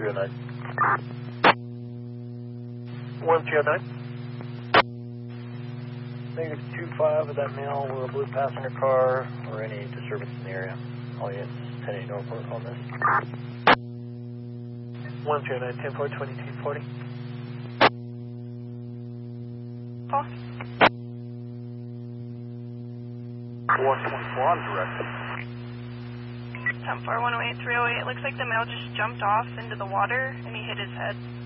1309. 1309. Negative 25 of that male with a blue passenger car or any disturbance in the area. All units 10-8 Norfolk on this. 109, 10-4, 2240. Paul? 124 on direct. 10-4, 108, 308. Looks like the male just jumped off into the water and he hit his head.